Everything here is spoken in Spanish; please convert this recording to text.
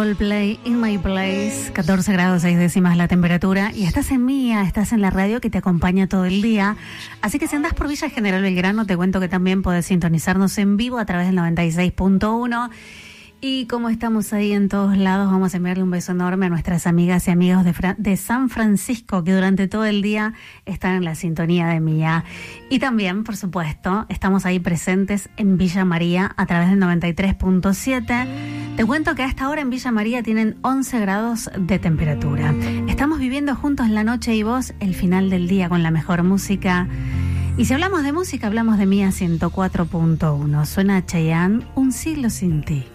Play in my place, 14 grados 6 décimas la temperatura, y estás en Mía, estás en la radio que te acompaña todo el día. Así que si andás por Villa General Belgrano, te cuento que también podés sintonizarnos en vivo a través del 96.1. Y como estamos ahí en todos lados, vamos a enviarle un beso enorme a nuestras amigas y amigos de San Francisco, que durante todo el día están en la sintonía de Mía. Y también, por supuesto, estamos ahí presentes en Villa María a través del 93.7. Te cuento que a esta hora en Villa María tienen 11 grados de temperatura. Estamos viviendo juntos la noche y vos el final del día con la mejor música. Y si hablamos de música, hablamos de Mía 104.1. Suena Chayanne, Un siglo sin ti.